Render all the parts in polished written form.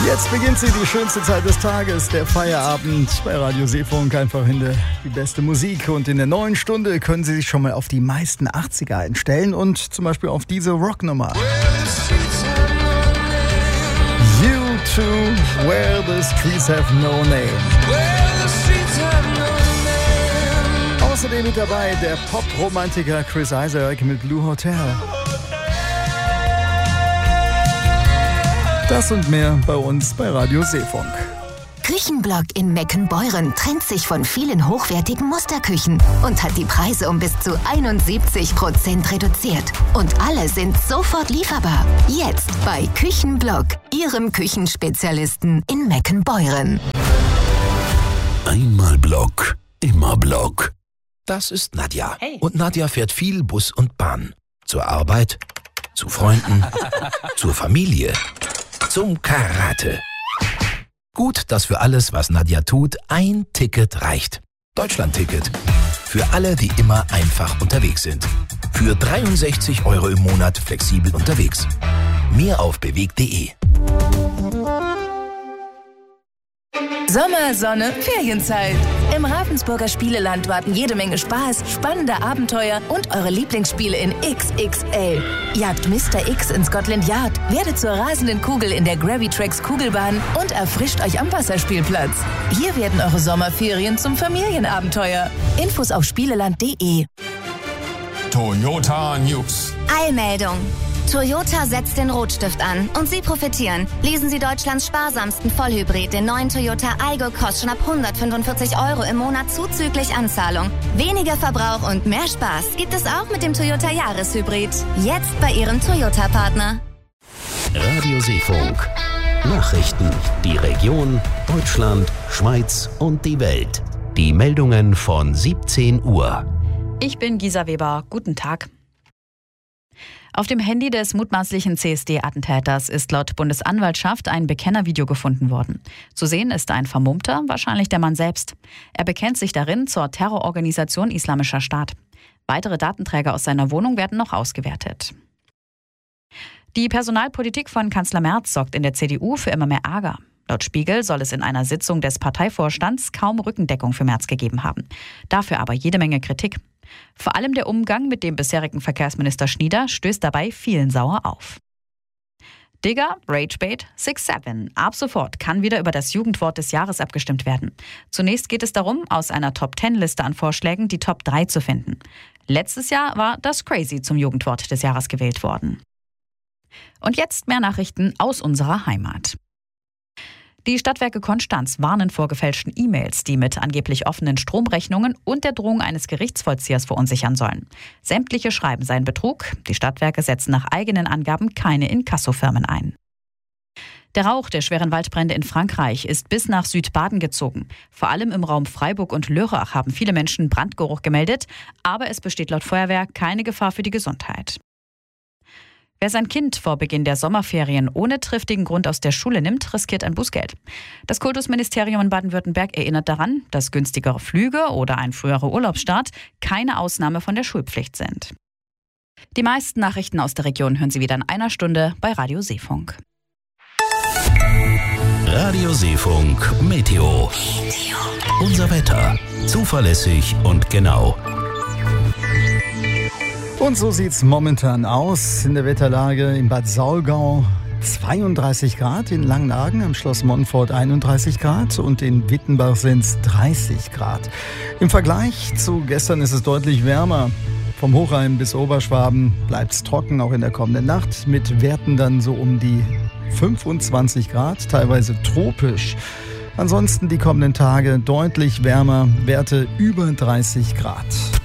Jetzt beginnt sie, die schönste Zeit des Tages, der Feierabend bei Radio Seefunk. Einfach die beste Musik. Und in der neuen Stunde können Sie sich schon mal auf die meisten 80er einstellen und zum Beispiel auf diese Rocknummer. U2, Where the Streets Have No Name. Außerdem mit dabei der Pop-Romantiker Chris Isaak mit Blue Hotel. Das und mehr bei uns bei Radio Seefunk. Küchenblock in Meckenbeuren trennt sich von vielen hochwertigen Musterküchen und hat die Preise um bis zu 71% reduziert. Und alle sind sofort lieferbar. Jetzt bei Küchenblock, Ihrem Küchenspezialisten in Meckenbeuren. Einmal Block, immer Block. Das ist Nadja. Hey. Und Nadja fährt viel Bus und Bahn. Zur Arbeit, zu Freunden, zur Familie, zum Karate. Gut, dass für alles, was Nadja tut, ein Ticket reicht. Deutschland-Ticket. Für alle, die immer einfach unterwegs sind. Für 63 € im Monat flexibel unterwegs. Mehr auf bewegt.de. Sommer, Sonne, Ferienzeit. Im Ravensburger Spieleland warten jede Menge Spaß, spannende Abenteuer und eure Lieblingsspiele in XXL. Jagt Mr. X in Scotland Yard, werdet zur rasenden Kugel in der Gravitrax Kugelbahn und erfrischt euch am Wasserspielplatz. Hier werden eure Sommerferien zum Familienabenteuer. Infos auf spieleland.de. Toyota News. Eilmeldung. Toyota setzt den Rotstift an und Sie profitieren. Lesen Sie Deutschlands sparsamsten Vollhybrid, den neuen Toyota Aygo, kostet schon ab 145 € im Monat zuzüglich Anzahlung. Weniger Verbrauch und mehr Spaß gibt es auch mit dem Toyota Jahreshybrid. Jetzt bei Ihrem Toyota-Partner. Radio Seefunk. Nachrichten. Die Region, Deutschland, Schweiz und die Welt. Die Meldungen von 17 Uhr. Ich bin Gisa Weber. Guten Tag. Auf dem Handy des mutmaßlichen CSD-Attentäters ist laut Bundesanwaltschaft ein Bekennervideo gefunden worden. Zu sehen ist ein Vermummter, wahrscheinlich der Mann selbst. Er bekennt sich darin zur Terrororganisation Islamischer Staat. Weitere Datenträger aus seiner Wohnung werden noch ausgewertet. Die Personalpolitik von Kanzler Merz sorgt in der CDU für immer mehr Ärger. Laut Spiegel soll es in einer Sitzung des Parteivorstands kaum Rückendeckung für Merz gegeben haben. Dafür aber jede Menge Kritik. Vor allem der Umgang mit dem bisherigen Verkehrsminister Schnieder stößt dabei vielen sauer auf. Digger, Ragebait, 6-7. Ab sofort kann wieder über das Jugendwort des Jahres abgestimmt werden. Zunächst geht es darum, aus einer Top-10-Liste an Vorschlägen die Top 3 zu finden. Letztes Jahr war das Crazy zum Jugendwort des Jahres gewählt worden. Und jetzt mehr Nachrichten aus unserer Heimat. Die Stadtwerke Konstanz warnen vor gefälschten E-Mails, die mit angeblich offenen Stromrechnungen und der Drohung eines Gerichtsvollziehers verunsichern sollen. Sämtliche Schreiben seien Betrug. Die Stadtwerke setzen nach eigenen Angaben keine Inkassofirmen ein. Der Rauch der schweren Waldbrände in Frankreich ist bis nach Südbaden gezogen. Vor allem im Raum Freiburg und Lörrach haben viele Menschen Brandgeruch gemeldet, aber es besteht laut Feuerwehr keine Gefahr für die Gesundheit. Wer sein Kind vor Beginn der Sommerferien ohne triftigen Grund aus der Schule nimmt, riskiert ein Bußgeld. Das Kultusministerium in Baden-Württemberg erinnert daran, dass günstigere Flüge oder ein früherer Urlaubsstart keine Ausnahme von der Schulpflicht sind. Die meisten Nachrichten aus der Region hören Sie wieder in einer Stunde bei Radio Seefunk. Radio Seefunk Meteo. Unser Wetter. Zuverlässig und genau. Und so sieht's momentan aus in der Wetterlage in Bad Saulgau. 32 Grad, in Langenargen am Schloss Montfort 31 Grad und in Wittenbach sind es 30 Grad. Im Vergleich zu gestern ist es deutlich wärmer. Vom Hochrhein bis Oberschwaben bleibt es trocken, auch in der kommenden Nacht, mit Werten dann so um die 25 Grad, teilweise tropisch. Ansonsten die kommenden Tage deutlich wärmer, Werte über 30 Grad.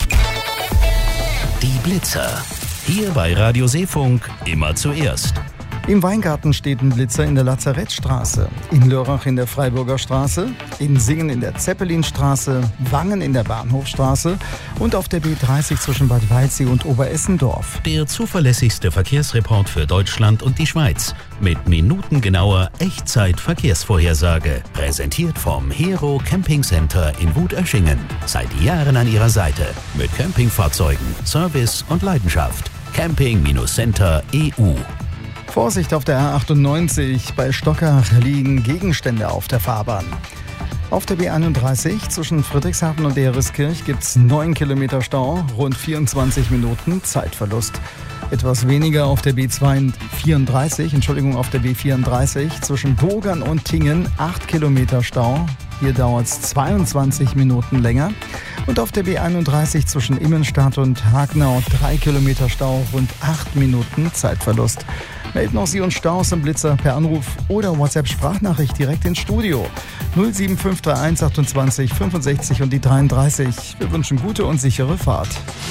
Die Blitzer. Hier bei Radio Seefunk immer zuerst. Im Weingarten steht ein Blitzer in der Lazarettstraße, in Lörrach in der Freiburger Straße, in Singen in der Zeppelinstraße, Wangen in der Bahnhofstraße und auf der B30 zwischen Bad Waldsee und Oberessendorf. Der zuverlässigste Verkehrsreport für Deutschland und die Schweiz mit minutengenauer Echtzeit-Verkehrsvorhersage. Präsentiert vom Hero Camping Center in Wutöschingen. Seit Jahren an Ihrer Seite mit Campingfahrzeugen, Service und Leidenschaft. Camping-Center EU. Vorsicht auf der A98, bei Stockach liegen Gegenstände auf der Fahrbahn. Auf der B31 zwischen Friedrichshafen und Ehriskirch gibt es 9 Kilometer Stau, rund 24 Minuten Zeitverlust. Etwas weniger auf der auf der B34 zwischen Bogern und Tingen 8 Kilometer Stau. Hier dauert es 22 Minuten länger. Und auf der B31 zwischen Immenstadt und Hagenau 3 Kilometer Stau, rund 8 Minuten Zeitverlust. Melden auch Sie uns Staus im Blitzer per Anruf oder WhatsApp-Sprachnachricht direkt ins Studio. 07531 28 65 und die 33. Wir wünschen gute und sichere Fahrt.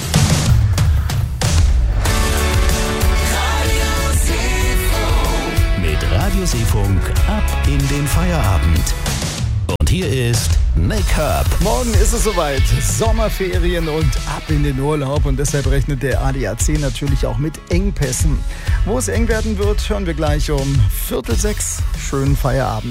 Mit Radiosee-Funk ab in den Feierabend. Und hier ist Make-up. Morgen ist es soweit. Sommerferien und ab in den Urlaub. Und deshalb rechnet der ADAC natürlich auch mit Engpässen. Wo es eng werden wird, hören wir gleich um 5:45. Schönen Feierabend.